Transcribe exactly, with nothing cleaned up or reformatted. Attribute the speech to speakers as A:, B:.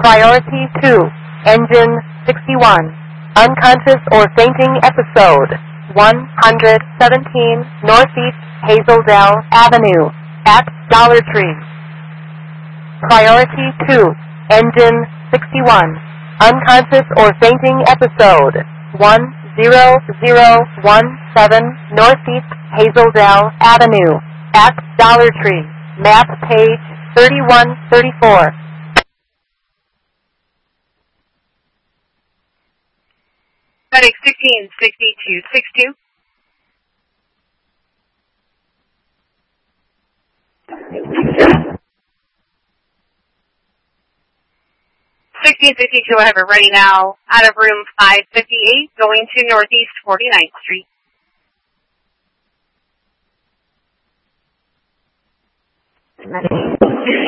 A: Priority two, engine sixty-one, unconscious or fainting episode, one seventeen Northeast Hazeldale Avenue, at Dollar Tree. Priority two, engine sixty-one, unconscious or fainting episode, one zero zero one seven Northeast Hazeldale Avenue, at Dollar Tree, map page thirty-one thirty-four.
B: FedEx sixteen sixty-two sixty-two. sixteen sixty-two, I have it ready now. Out of room five fifty-eight, going to Northeast forty-ninth Street.